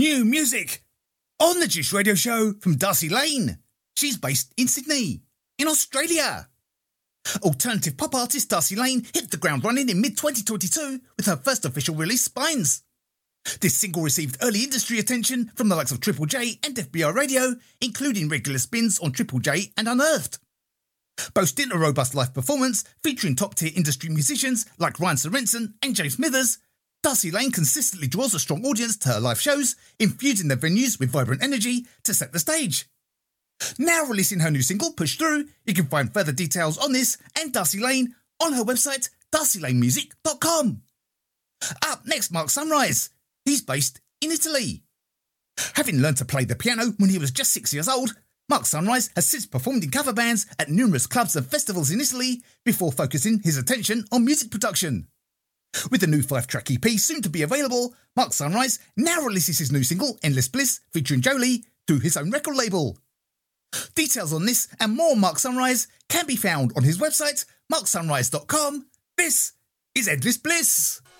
New music on the Jish Radio Show from Darcy Lane. She's based in Sydney, in Australia. Alternative pop artist Darcy Lane hit the ground running in mid-2022 with her first official release, Spines. This single received early industry attention from the likes of Triple J and FBI Radio, including regular spins on Triple J and Unearthed. Boasting a robust live performance featuring top-tier industry musicians like Ryan Sorensen and James Smithers, Darcy Lane consistently draws a strong audience to her live shows, infusing their venues with vibrant energy to set the stage. Now releasing her new single, Push Through, you can find further details on this and Darcy Lane on her website, darcylanemusic.com. Up next, Mark Sunrise. He's based in Italy. Having learned to play the piano when he was just 6 years old, Mark Sunrise has since performed in cover bands at numerous clubs and festivals in Italy before focusing his attention on music production. With a new 5-track EP soon to be available, Mark Sunrise now releases his new single, Endless Bliss, featuring Jolie, through his own record label. Details on this and more Mark Sunrise can be found on his website, marksunrise.com. This is Endless Bliss.